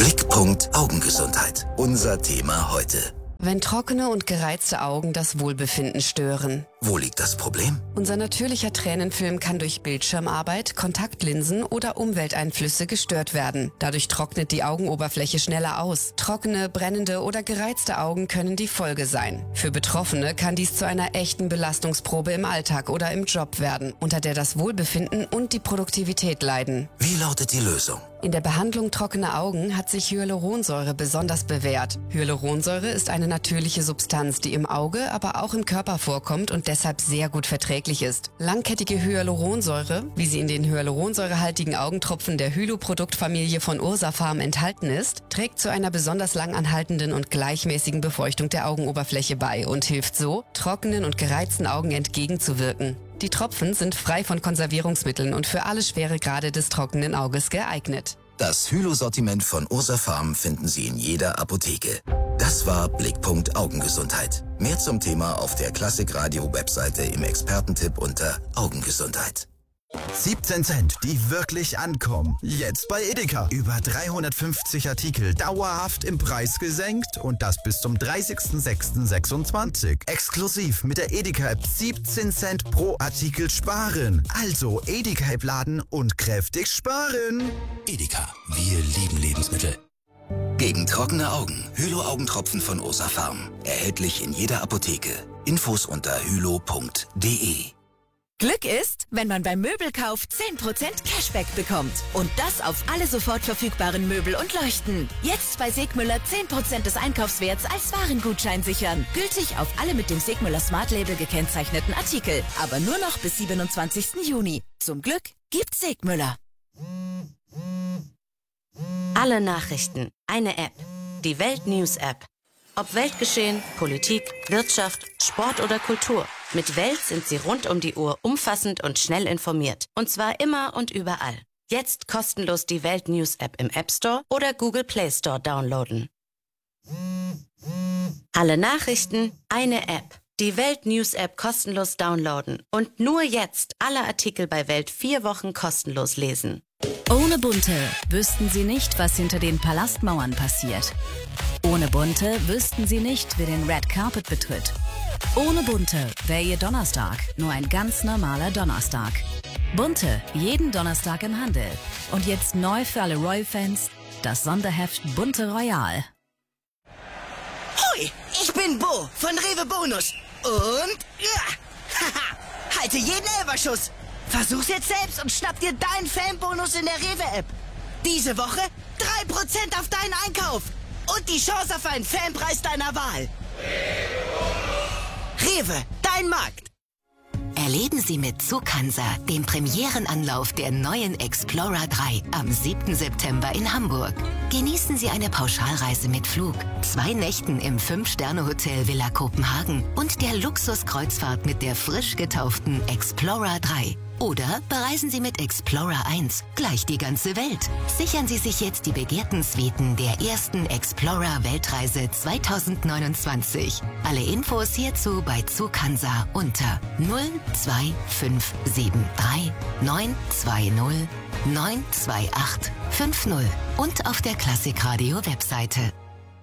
Blickpunkt Augengesundheit. Unser Thema heute. Wenn trockene und gereizte Augen das Wohlbefinden stören. Wo liegt das Problem? Unser natürlicher Tränenfilm kann durch Bildschirmarbeit, Kontaktlinsen oder Umwelteinflüsse gestört werden. Dadurch trocknet die Augenoberfläche schneller aus. Trockene, brennende oder gereizte Augen können die Folge sein. Für Betroffene kann dies zu einer echten Belastungsprobe im Alltag oder im Job werden, unter der das Wohlbefinden und die Produktivität leiden. Wie lautet die Lösung? In der Behandlung trockener Augen hat sich Hyaluronsäure besonders bewährt. Hyaluronsäure ist eine natürliche Substanz, die im Auge, aber auch im Körper vorkommt und deshalb sehr gut verträglich ist. Langkettige Hyaluronsäure, wie sie in den hyaluronsäurehaltigen Augentropfen der Hylo-Produktfamilie von Ursafarm enthalten ist, trägt zu einer besonders langanhaltenden und gleichmäßigen Befeuchtung der Augenoberfläche bei und hilft so, trockenen und gereizten Augen entgegenzuwirken. Die Tropfen sind frei von Konservierungsmitteln und für alle Schweregrade des trockenen Auges geeignet. Das Hylo-Sortiment von Ursafarm finden Sie in jeder Apotheke. Das war Blickpunkt Augengesundheit. Mehr zum Thema auf der Klassikradio-Webseite im Expertentipp unter Augengesundheit. 17 Cent, die wirklich ankommen. Jetzt bei Edeka. Über 350 Artikel dauerhaft im Preis gesenkt und das bis zum 30.06.26. Exklusiv mit der Edeka-App 17 Cent pro Artikel sparen. Also Edeka-App laden und kräftig sparen. Edeka, wir lieben Lebensmittel. Gegen trockene Augen, Hylo-Augentropfen von Ursafarm. Erhältlich in jeder Apotheke. Infos unter hylo.de. Glück ist, wenn man beim Möbelkauf 10% Cashback bekommt. Und das auf alle sofort verfügbaren Möbel und Leuchten. Jetzt bei Segmüller 10% des Einkaufswerts als Warengutschein sichern. Gültig auf alle mit dem Segmüller Smart Label gekennzeichneten Artikel. Aber nur noch bis 27. Juni. Zum Glück gibt's Segmüller. Alle Nachrichten. Eine App. Die Welt-News-App. Ob Weltgeschehen, Politik, Wirtschaft, Sport oder Kultur. Mit Welt sind Sie rund um die Uhr umfassend und schnell informiert. Und zwar immer und überall. Jetzt kostenlos die Welt News App im App Store oder Google Play Store downloaden. Alle Nachrichten, eine App. Die Welt News App kostenlos downloaden. Und nur jetzt alle Artikel bei Welt 4 Wochen kostenlos lesen. Ohne Bunte wüssten Sie nicht, was hinter den Palastmauern passiert. Ohne Bunte wüssten Sie nicht, wer den Red Carpet betritt. Ohne Bunte wäre Ihr Donnerstag nur ein ganz normaler Donnerstag. Bunte, jeden Donnerstag im Handel. Und jetzt neu für alle Royal-Fans, das Sonderheft Bunte Royal. Hoi, ich bin Bo von Rewe Bonus. Und, haha, halte jeden Elferschuss. Versuch's jetzt selbst und schnapp dir deinen Fanbonus in der Rewe-App. Diese Woche 3% auf deinen Einkauf. Und die Chance auf einen Fanpreis deiner Wahl. Rewe, dein Markt. Erleben Sie mit Zukansa den Premierenanlauf der neuen Explorer 3 am 7. September in Hamburg. Genießen Sie eine Pauschalreise mit Flug, 2 Nächten im 5-Sterne-Hotel Villa Kopenhagen und der Luxuskreuzfahrt mit der frisch getauften Explorer 3. Oder bereisen Sie mit Explorer 1 gleich die ganze Welt. Sichern Sie sich jetzt die begehrten Suiten der ersten Explorer Weltreise 2029. Alle Infos hierzu bei Zukansa unter 02573 920 92850 und auf der Klassikradio-Webseite.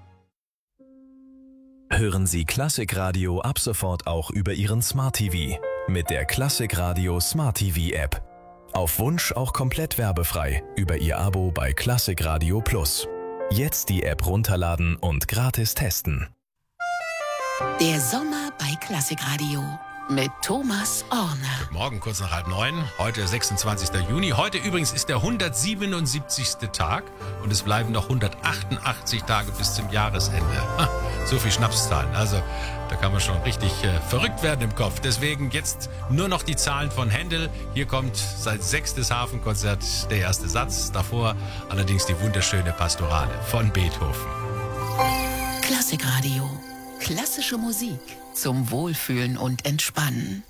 Hören Sie Klassikradio ab sofort auch über Ihren Smart TV. Mit der Klassikradio Smart TV App. Auf Wunsch auch komplett werbefrei über Ihr Abo bei Klassikradio Plus. Jetzt die App runterladen und gratis testen. Der Sommer bei Klassikradio mit Thomas Orner. Morgen kurz nach 8:30, heute 26. Juni. Heute übrigens ist der 177. Tag und es bleiben noch 188 Tage bis zum Jahresende. So viel Schnapszahlen, also da kann man schon richtig verrückt werden im Kopf. Deswegen jetzt nur noch die Zahlen von Händel. Hier kommt sein 6. Hafenkonzert, der erste Satz. Davor allerdings die wunderschöne Pastorale von Beethoven. Klassikradio. Klassische Musik zum Wohlfühlen und Entspannen.